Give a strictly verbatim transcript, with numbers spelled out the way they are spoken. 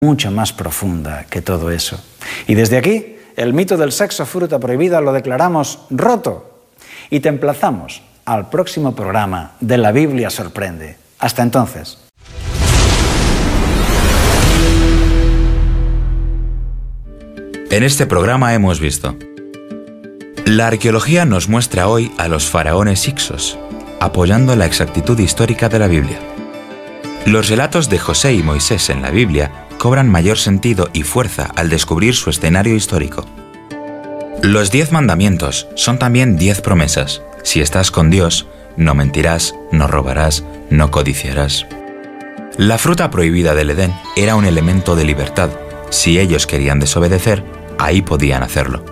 mucho más profunda que todo eso. Y desde aquí, el mito del sexo fruta prohibida lo declaramos roto y te emplazamos al próximo programa de La Biblia Sorprende. Hasta entonces. En este programa hemos visto: la arqueología nos muestra hoy a los faraones Hicsos, apoyando la exactitud histórica de la Biblia. Los relatos de José y Moisés en la Biblia cobran mayor sentido y fuerza al descubrir su escenario histórico. Los diez mandamientos son también diez promesas. Si estás con Dios, no mentirás, no robarás, no codiciarás. La fruta prohibida del Edén era un elemento de libertad. Si ellos querían desobedecer, ahí podían hacerlo.